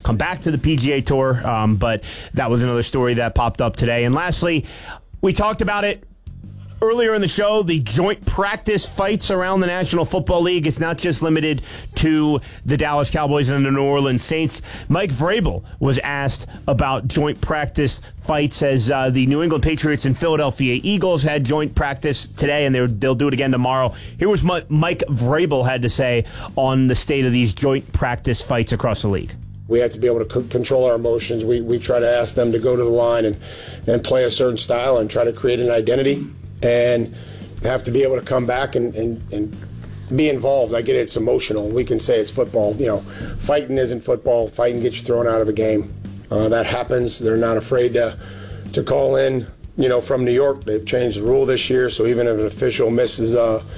come back to the PGA Tour. But that was another story that popped up today. And lastly, we talked about it earlier in the show, the joint practice fights around the National Football League. It's not just limited to the Dallas Cowboys and the New Orleans Saints. Mike Vrabel was asked about joint practice fights as the New England Patriots and Philadelphia Eagles had joint practice today, and they'll do it again tomorrow. Here was what Mike Vrabel had to say on the state of these joint practice fights across the league. We have to be able to control our emotions. We try to ask them to go to the line and play a certain style and try to create an identity. And have to be able to come back and be involved. I get it, it's emotional. We can say it's football. Fighting isn't football. Fighting gets you thrown out of a game. That happens. They're not afraid to call in, from New York. They've changed the rule this year, so even if an official misses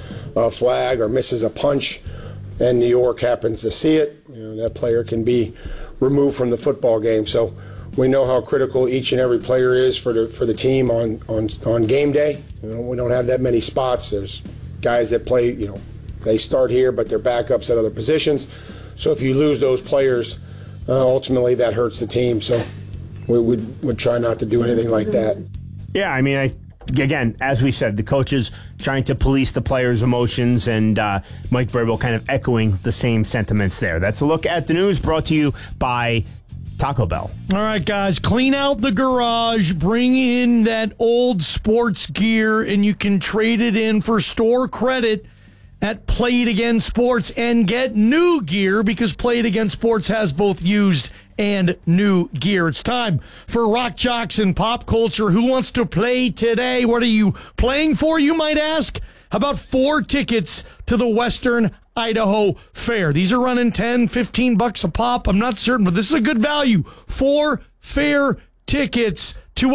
a flag or misses a punch and New York happens to see it, that player can be removed from the football game. So we know how critical each and every player is for the team on game day. We don't have that many spots. There's guys that play, they start here, but they're backups at other positions. So if you lose those players, ultimately that hurts the team. So we would try not to do anything like that. Yeah, again, as we said, the coaches trying to police the players' emotions, and Mike Vrabel kind of echoing the same sentiments there. That's a look at the news brought to you by Taco Bell. All right, guys, clean out the garage, bring in that old sports gear, and you can trade it in for store credit at Play It Again Sports and get new gear because Play It Again Sports has both used and new gear. It's time for Rock Jocks and Pop Culture. Who wants to play today? What are you playing for, you might ask? How about 4 tickets to the Western Idaho Fair? These are running $10, $15 a pop. I'm not certain, but this is a good value. 4 fair tickets.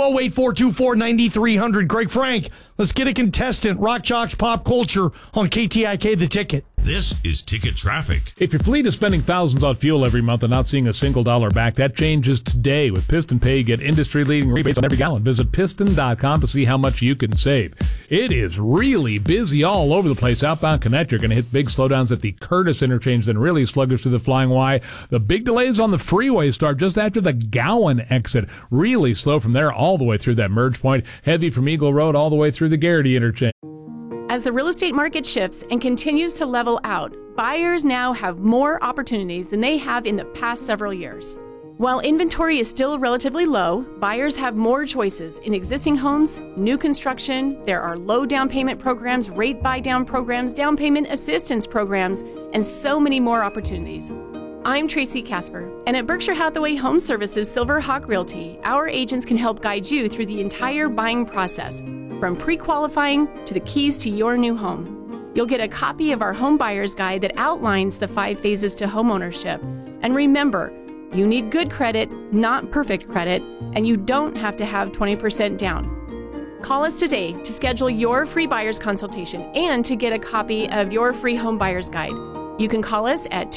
208-424-9300. Greg Frank, let's get a contestant. Rock Jocks Pop Culture on KTIK The Ticket. This is Ticket Traffic. If your fleet is spending thousands on fuel every month and not seeing a single dollar back, that changes today. With Piston Pay, get industry-leading rebates on every gallon. Visit Piston.com to see how much you can save. It is really busy all over the place. Outbound Connect, you're going to hit big slowdowns at the Curtis interchange, then really sluggish through the Flying Y. The big delays on the freeway start just after the Gowan exit. Really slow from there all the way through that merge point. Heavy from Eagle Road all the way through the Garrity interchange. As the real estate market shifts and continues to level out, buyers now have more opportunities than they have in the past several years. While inventory is still relatively low, buyers have more choices in existing homes, new construction. There are low down payment programs, rate buy down programs, down payment assistance programs, and so many more opportunities. I'm Tracy Casper, and at Berkshire Hathaway Home Services Silver Hawk Realty, our agents can help guide you through the entire buying process, from pre-qualifying to the keys to your new home. You'll get a copy of our home buyer's guide that outlines the 5 phases to homeownership. And remember, you need good credit, not perfect credit, and you don't have to have 20% down. Call us today to schedule your free buyer's consultation and to get a copy of your free home buyer's guide. You can call us at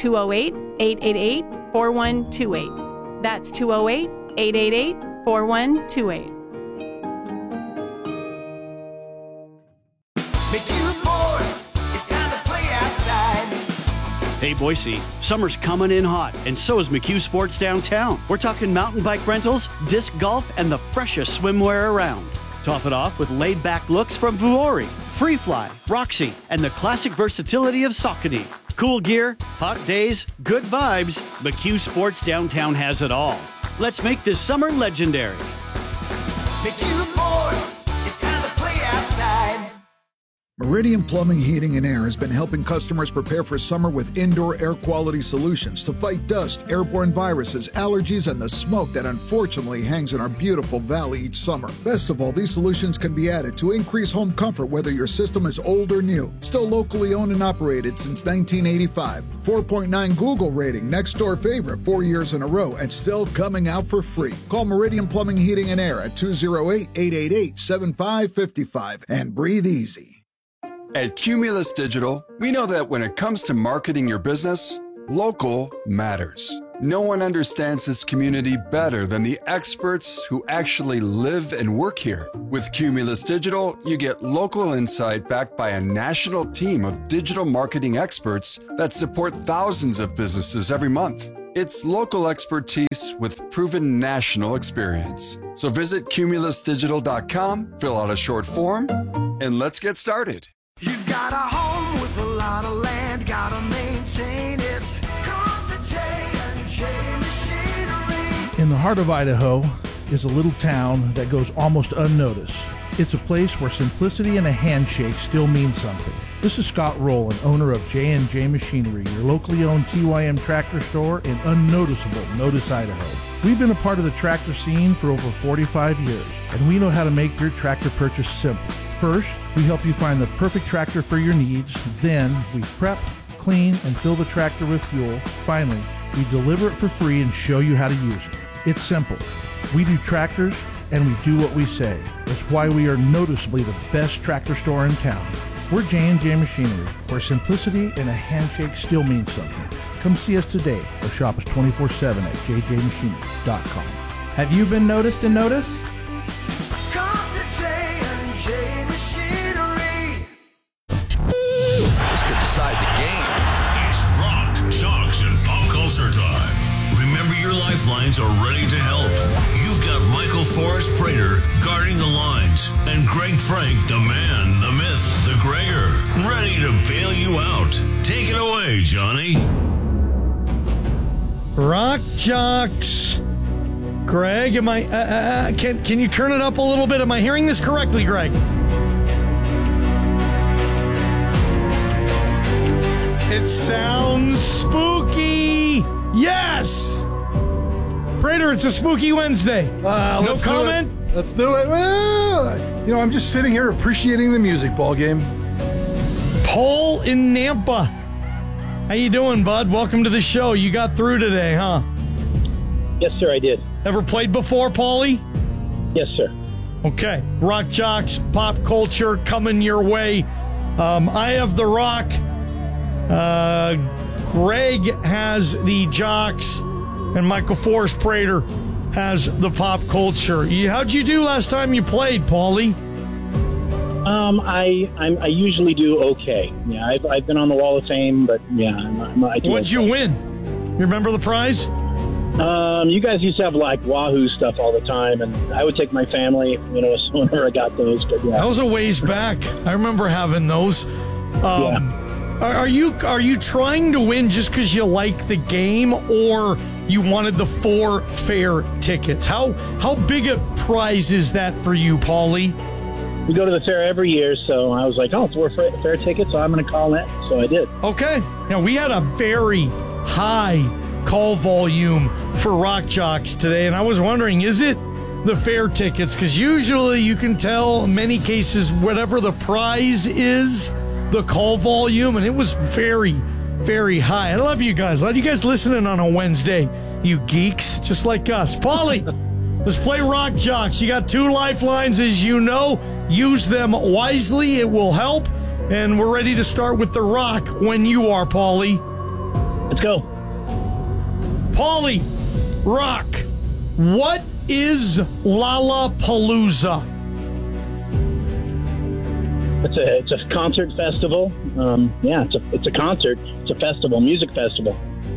208-888-4128. That's 208-888-4128. Hey Boise, summer's coming in hot, and so is McHugh Sports Downtown. We're talking mountain bike rentals, disc golf, and the freshest swimwear around. Top it off with laid-back looks from Vuori, Freefly, Roxy, and the classic versatility of Saucony. Cool gear, hot days, good vibes. McHugh Sports Downtown has it all. Let's make this summer legendary. McHugh Sports, it's time to play outside. Meridian Plumbing, Heating, and Air has been helping customers prepare for summer with indoor air quality solutions to fight dust, airborne viruses, allergies, and the smoke that unfortunately hangs in our beautiful valley each summer. Best of all, these solutions can be added to increase home comfort whether your system is old or new. Still locally owned and operated since 1985. 4.9 Google rating, next door favorite 4 years in a row, and still coming out for free. Call Meridian Plumbing, Heating, and Air at 208-888-7555 and breathe easy. At Cumulus Digital, we know that when it comes to marketing your business, local matters. No one understands this community better than the experts who actually live and work here. With Cumulus Digital, you get local insight backed by a national team of digital marketing experts that support thousands of businesses every month. It's local expertise with proven national experience. So visit cumulusdigital.com, fill out a short form, and let's get started. You've got a home with a lot of land, gotta maintain it. Come to J&J Machinery. In the heart of Idaho is a little town that goes almost unnoticed. It's a place where simplicity and a handshake still mean something. This is Scott Rowland, owner of J&J Machinery, your locally owned TYM tractor store in unnoticeable Notice, Idaho. We've been a part of the tractor scene for over 45 years, and we know how to make your tractor purchase simple. First, we help you find the perfect tractor for your needs. Then, we prep, clean, and fill the tractor with fuel. Finally, we deliver it for free and show you how to use it. It's simple. We do tractors, and we do what we say. It's why we are noticeably the best tractor store in town. We're J&J Machinery, where simplicity and a handshake still means something. Come see us today or shop us 24/7 at jjmachinery.com. Have you been noticed and noticed? Come to J&J Machinery. This could decide the game. It's rock, jocks, and pop culture time. Remember, your lifelines are ready to help. You've got Michael Forrest Prater guarding the lines, and Greg Frank, the man, the myth, the Gregor, ready to bail you out. Take it away, Johnny. Rock Jocks. Greg, am I? Can you turn it up a little bit? Am I hearing this correctly, Greg? It sounds spooky. Yes. Prater, it's a spooky Wednesday. No comment? Let's do it. Well, I'm just sitting here appreciating the music, ball game. Paul in Nampa. How you doing, bud? Welcome to the show. You got through today, huh? Yes, sir, I did. Ever played before, Paulie? Yes, sir. Okay. Rock Jocks, pop culture coming your way. I have the rock. Greg has the jocks, and Michael Forrest Prater has the pop culture. How'd you do last time you played, Paulie? I usually do okay. Yeah, I've been on the Wall of Fame, but yeah, I do. What'd you win? You remember the prize? You guys used to have like Wahoo stuff all the time, and I would take my family, whenever I got those. But yeah, that was a ways back. I remember having those. Yeah. Are you trying to win just because you like the game, or you wanted the 4 fair tickets? How big a prize is that for you, Paulie? We go to the fair every year, so I was like, 4 fair tickets, so I'm going to call in. So I did. Okay. Now, we had a very high call volume for Rock Jocks today, and I was wondering, is it the fair tickets? Because usually you can tell in many cases whatever the prize is, the call volume, and it was very, very high. I love you guys. I love you guys listening on a Wednesday, you geeks, just like us. Paulie, let's play Rock Jocks. You got 2 lifelines, as you know. Use them wisely. It will help. And we're ready to start with the rock when you are, Paulie. Let's go. Paulie, rock. What is Lollapalooza? It's a concert festival. It's a concert. It's a festival, music festival.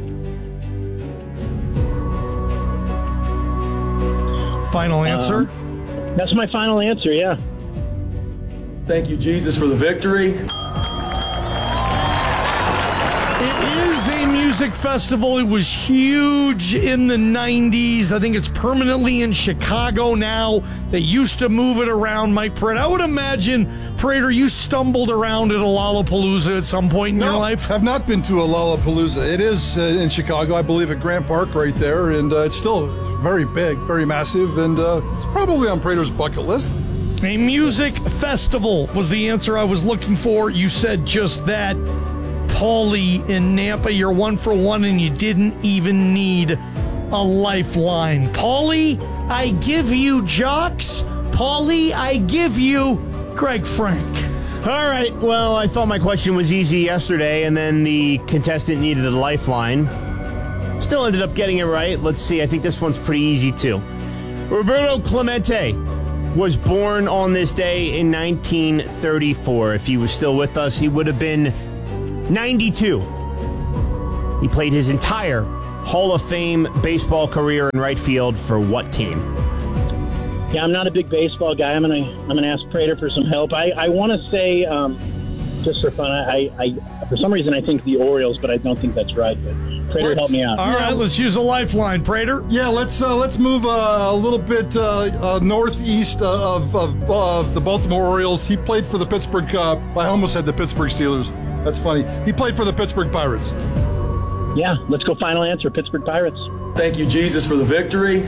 Final answer? That's my final answer, yeah. Thank you, Jesus, for the victory. It is a music festival. It was huge in the 90s. I think it's permanently in Chicago now. They used to move it around, Mike Prater. I would imagine, Prater, you stumbled around at a Lollapalooza at some point in your life? I've not been to a Lollapalooza. It is in Chicago, I believe, at Grant Park right there, and it's still very big, very massive, and it's probably on Prater's bucket list. A music festival was the answer I was looking for. You said just that. Paulie in Nampa, you're 1 for 1, and you didn't even need a lifeline. Paulie, I give you jocks. Paulie, I give you Greg Frank. All right, well, I thought my question was easy yesterday, and then the contestant needed a lifeline. Still ended up getting it right. Let's see, I think this one's pretty easy, too. Roberto Clemente was born on this day in 1934. If he was still with us, he would have been 92. He played his entire Hall of Fame baseball career in right field for what team? Yeah, I'm not a big baseball guy. I'm gonna ask Prater for some help. I want to say, just for fun, I for some reason I think the Orioles, but I don't think that's right. But Prater, help me out. All right, let's use a lifeline, Prater. Yeah, let's move a little bit northeast of the Baltimore Orioles. He played for the Pittsburgh. I almost said the Pittsburgh Steelers. That's funny. He played for the Pittsburgh Pirates. Yeah, let's go. Final answer: Pittsburgh Pirates. Thank you, Jesus, for the victory.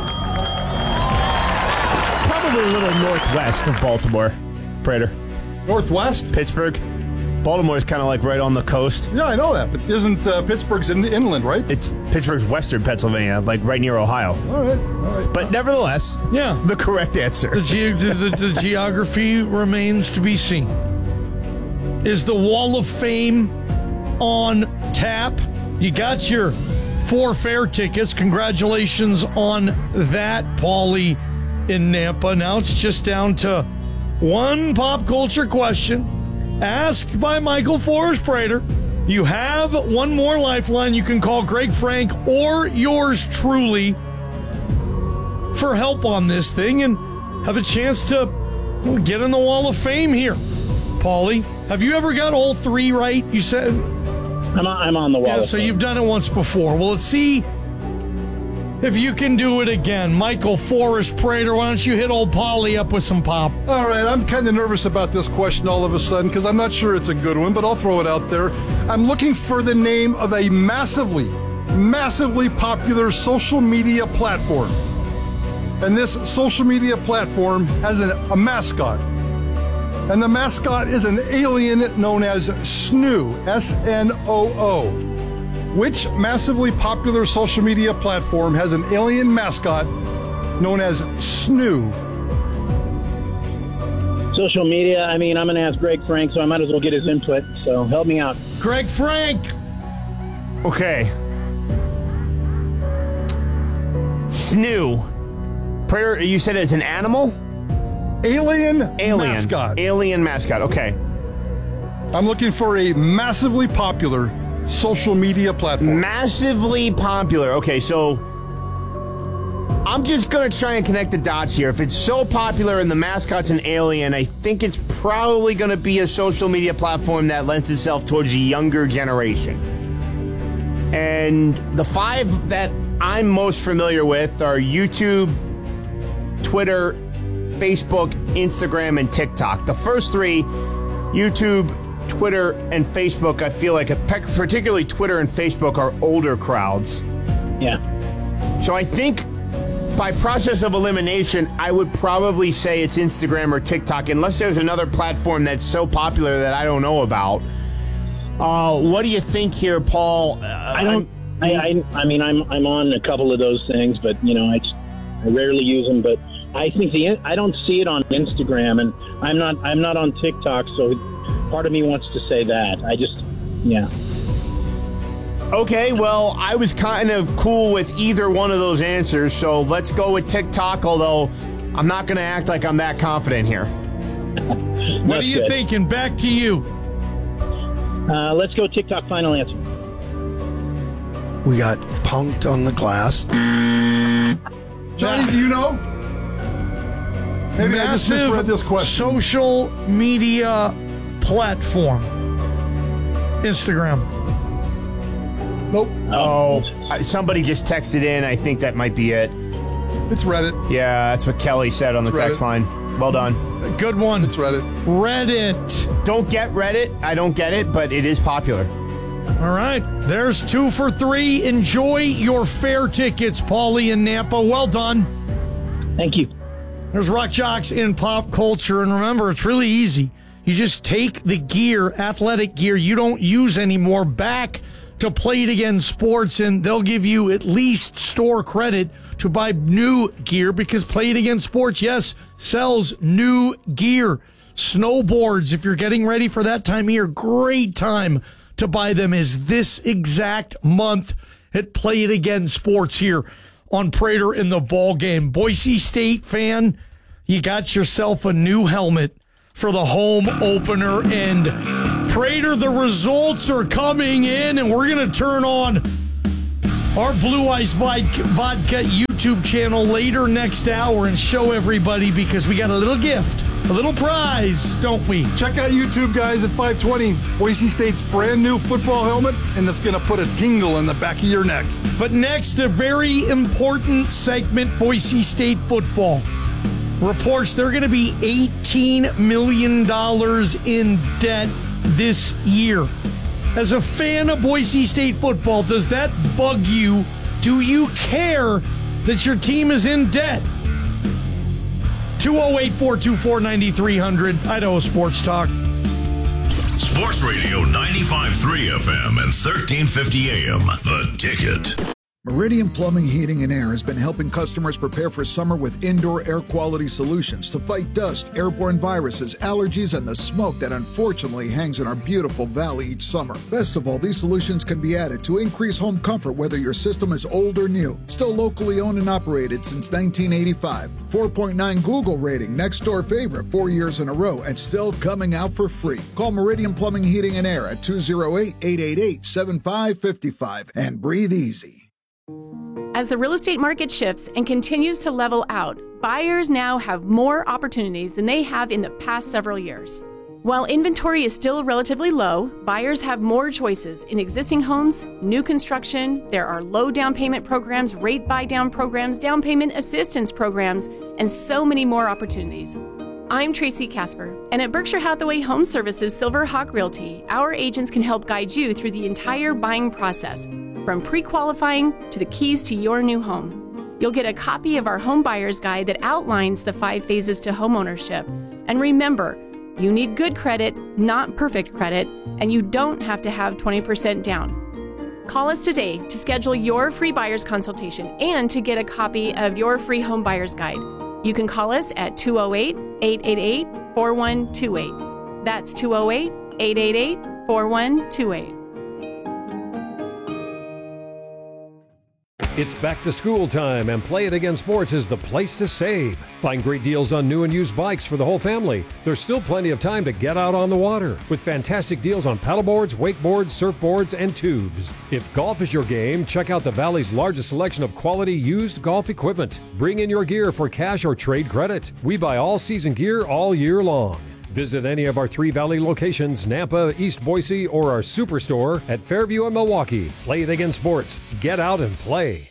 Probably a little northwest of Baltimore, Prater. Northwest? Pittsburgh. Baltimore's kind of like right on the coast. Yeah, I know that, but isn't Pittsburgh's inland, right? It's Pittsburgh's western Pennsylvania, like right near Ohio. All right. But nevertheless, yeah, the correct answer. The geography remains to be seen. Is the Wall of Fame on tap? You got your 4 fair tickets. Congratulations on that, Paulie in Nampa. Now it's just down to one pop culture question asked by Michael Forrest Prater. You have one more lifeline. You can call Greg Frank or yours truly for help on this thing and have a chance to get in the Wall of Fame here. Paulie, have you ever got all 3 right? You said I'm on the Wall of Fame. So you've done it once before. Well, let's see if you can do it again. Michael Forrest Prater, why don't you hit old Paulie up with some pop? All right, I'm kind of nervous about this question all of a sudden because I'm not sure it's a good one, but I'll throw it out there. I'm looking for the name of a massively popular social media platform. And this social media platform has a mascot. And the mascot is an alien known as Snoo, S-N-O-O. Which massively popular social media platform has an alien mascot known as Snoo? Social media, I'm going to ask Greg Frank, so I might as well get his input. So help me out. Greg Frank! Okay. Snoo. Prater, you said it's an animal? Alien mascot. Alien mascot, okay. I'm looking for a massively popular social media platform. Massively popular. Okay, so I'm just going to try and connect the dots here. If it's so popular and the mascot's an alien, I think it's probably going to be a social media platform that lends itself towards a younger generation. And the 5 that I'm most familiar with are YouTube, Twitter, Facebook, Instagram, and TikTok. The first 3, YouTube, Twitter, and Facebook, I feel like, particularly Twitter and Facebook, are older crowds. Yeah. So I think by process of elimination, I would probably say it's Instagram or TikTok, unless there's another platform that's so popular that I don't know about. What do you think here, Paul? I'm on a couple of those things, but I rarely use them. But I think I don't see it on Instagram, and I'm not on TikTok, so part of me wants to say that. Okay, well, I was kind of cool with either one of those answers, so let's go with TikTok, although I'm not going to act like I'm that confident here. What are you thinking? Back to you. Let's go TikTok. Final answer. We got punked on the glass. Johnny, do you know? Maybe I just misread this question. Social media platform. Instagram. Nope. Oh, somebody just texted in. I think that might be it. It's Reddit. Yeah, that's what Kelly said on the text line. Well done. Good one. It's Reddit. Reddit. Don't get Reddit. I don't get it, but it is popular. All right. There's 2 for 3. Enjoy your fair tickets, Paulie and Nampa. Well done. Thank you. There's Rock Jocks in pop culture. And remember, it's really easy. You just take the gear, athletic gear you don't use anymore, back to Play It Again Sports, and they'll give you at least store credit to buy new gear, because Play It Again Sports, yes, sells new gear. Snowboards, if you're getting ready for that time of year, great time to buy them is this exact month at Play It Again Sports here on Prater in the Ball Game. Boise State fan, you got yourself a new helmet for the home opener. And Prater, the results are coming in, and we're going to turn on our Blue Ice Vodka YouTube channel later next hour and show everybody, because we got a little gift, a little prize, don't we? Check out YouTube, guys, at 520. Boise State's brand new football helmet, and it's going to put a tingle in the back of your neck. But next, a very important segment, Boise State football. Reports they're going to be $18 million in debt this year. As a fan of Boise State football, does that bug you? Do you care that your team is in debt? 208-424-9300, Idaho Sports Talk. Sports Radio 95.3 FM and 1350 AM. The Ticket. Meridian Plumbing, Heating, and Air has been helping customers prepare for summer with indoor air quality solutions to fight dust, airborne viruses, allergies, and the smoke that unfortunately hangs in our beautiful valley each summer. Best of all, these solutions can be added to increase home comfort whether your system is old or new. Still locally owned and operated since 1985. 4.9 Google rating, next door favorite 4 years in a row, and still coming out for free. Call Meridian Plumbing, Heating, and Air at 208-888-7555 and breathe easy. As the real estate market shifts and continues to level out, buyers now have more opportunities than they have in the past several years. While inventory is still relatively low, buyers have more choices in existing homes, new construction. There are low down payment programs, rate buy down programs, down payment assistance programs, and so many more opportunities. I'm Tracy Casper, and at Berkshire Hathaway Home Services Silver Hawk Realty, our agents can help guide you through the entire buying process, from pre-qualifying to the keys to your new home. You'll get a copy of our home buyer's guide that outlines the 5 phases to homeownership. And remember, you need good credit, not perfect credit, and you don't have to have 20% down. Call us today to schedule your free buyer's consultation and to get a copy of your free home buyer's guide. You can call us at 208-888-4128. That's 208-888-4128. It's back to school time, and Play It Again Sports is the place to save. Find great deals on new and used bikes for the whole family. There's still plenty of time to get out on the water, with fantastic deals on paddleboards, wakeboards, surfboards, and tubes. If golf is your game, check out the Valley's largest selection of quality used golf equipment. Bring in your gear for cash or trade credit. We buy all season gear all year long. Visit any of our 3 Valley locations, Nampa, East Boise, or our superstore at Fairview and Milwaukee. Play It Again Sports. Get out and play.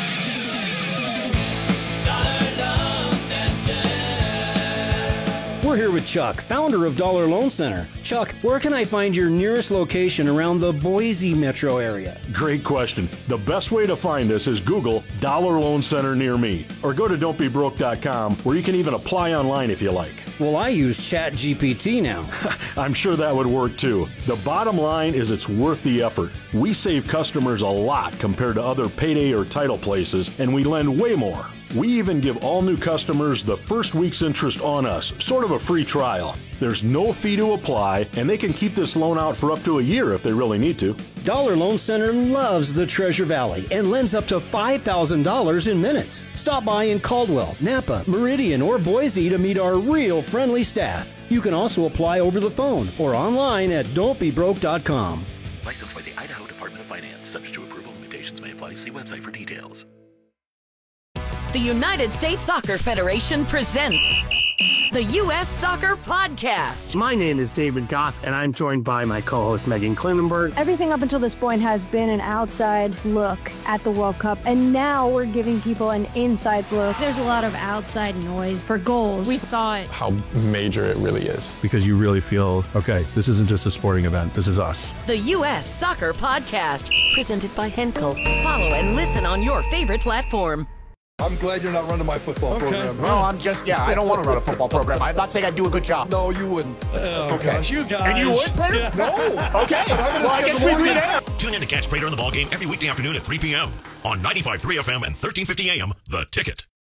We're here with Chuck, founder of Dollar Loan Center. Chuck, where can I find your nearest location around the Boise metro area? Great question. The best way to find us is Google Dollar Loan Center near me, or go to don'tbebroke.com, where you can even apply online if you like. Well, I use ChatGPT now. I'm sure that would work too. The bottom line is it's worth the effort. We save customers a lot compared to other payday or title places, and we lend way more. We even give all new customers the first week's interest on us, sort of a free trial. There's no fee to apply, and they can keep this loan out for up to a year if they really need to. Dollar Loan Center loves the Treasure Valley and lends up to $5,000 in minutes. Stop by in Caldwell, Nampa, Meridian, or Boise to meet our real friendly staff. You can also apply over the phone or online at don'tbebroke.com. Licensed by the Idaho Department of Finance. Subject to approval. Limitations may apply. See website for details. The United States Soccer Federation presents the U.S. Soccer Podcast. My name is David Goss, and I'm joined by my co-host Megan Klinenberg. Everything up until this point has been an outside look at the World Cup, and now we're giving people an inside look. There's a lot of outside noise for goals. We thought how major it really is, because you really feel, okay, this isn't just a sporting event, this is us. The U.S. Soccer Podcast, presented by Henkel. Follow and listen on your favorite platform. I'm glad you're not running my football program. Well, I don't want to run a football program. I'm not saying I do a good job. No, you wouldn't. Okay. Gosh, you guys. And you would, Prater? Yeah. No. Okay. Well, I guess we agree there. Tune in to catch Prater in the ballgame every weekday afternoon at 3 p.m. on 95.3 FM and 1350 AM, The Ticket.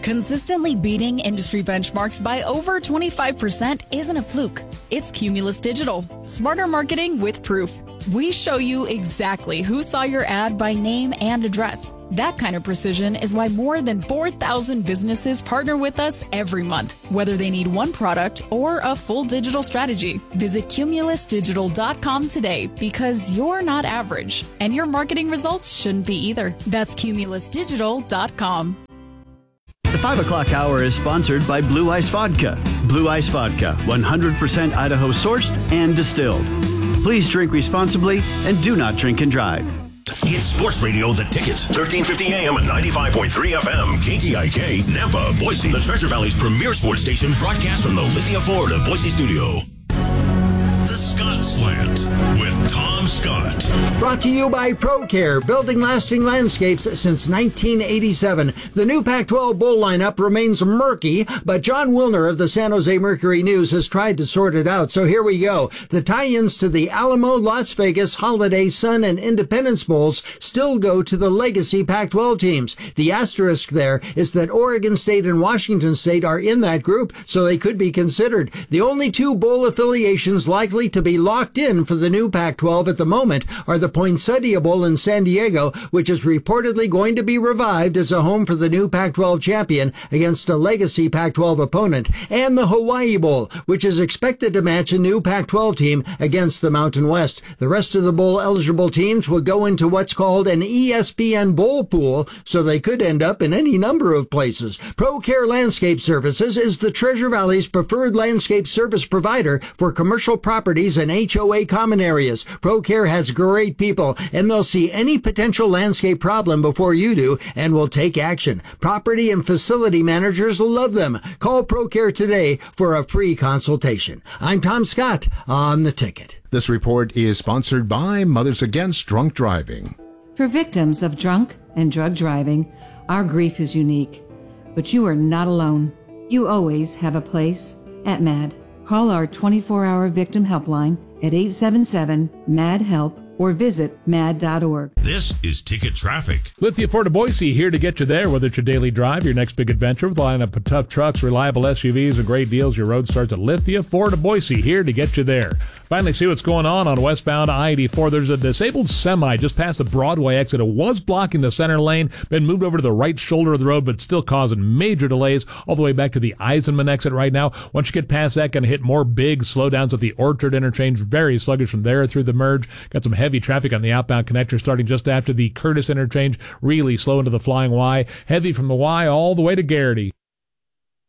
Consistently beating industry benchmarks by over 25% isn't a fluke. It's Cumulus Digital. Smarter marketing with proof. We show you exactly who saw your ad by name and address. That kind of precision is why more than 4,000 businesses partner with us every month, whether they need one product or a full digital strategy. Visit cumulusdigital.com today because you're not average, and your marketing results shouldn't be either. That's cumulusdigital.com. The 5 o'clock hour is sponsored by Blue Ice Vodka. Blue Ice Vodka, 100% Idaho sourced and distilled. Please drink responsibly and do not drink and drive. It's Sports Radio The Ticket, 1350 AM and 95.3 FM, KTIK, Nampa, Boise, the Treasure Valley's premier sports station, broadcast from the Lithia Ford of Boise studio. The Scott Slant with Tom Scott. Brought to you by ProCare, building lasting landscapes since 1987. The new Pac-12 bowl lineup remains murky, but John Wilner of the San Jose Mercury News has tried to sort it out. So here we go. The tie-ins to the Alamo, Las Vegas, Holiday, Sun, and Independence Bowls still go to the legacy Pac-12 teams. The asterisk there is that Oregon State and Washington State are in that group, so they could be considered. The only two bowl affiliations likely to be locked in for the new Pac-12 at the moment are the Poinsettia Bowl in San Diego, which is reportedly going to be revived as a home for the new Pac-12 champion against a legacy Pac-12 opponent, and the Hawaii Bowl, which is expected to match a new Pac-12 team against the Mountain West. The rest of the bowl-eligible teams will go into what's called an ESPN Bowl pool, so they could end up in any number of places. ProCare Landscape Services is the Treasure Valley's preferred landscape service provider for commercial properties and HOA common areas. ProCare has great people, and they'll see any potential landscape problem before you do and will take action. Property and facility managers love them. Call ProCare today for a free consultation. I'm Tom Scott on The Ticket. This report is sponsored by Mothers Against Drunk Driving. For victims of drunk and drug driving, our grief is unique. But you are not alone. You always have a place at MAD. Call our 24-hour victim helpline at 877-MAD-HELP or visit mad.org. This is Ticket Traffic. Lithia Ford of Boise here to get you there, whether it's your daily drive, your next big adventure with a lineup of tough trucks, reliable SUVs, and great deals. Your road starts at Lithia Ford of Boise, here to get you there. Finally, see what's going on westbound I-84. There's a disabled semi just past the Broadway exit. It was blocking the center lane, been moved over to the right shoulder of the road, but still causing major delays all the way back to the Eisenman exit right now. Once you get past that, going to hit more big slowdowns at the Orchard interchange. Very sluggish from there through the merge. Got some heavy traffic on the outbound connector starting just after the Curtis interchange. Really slow into the Flying Y. Heavy from the Y all the way to Garrity.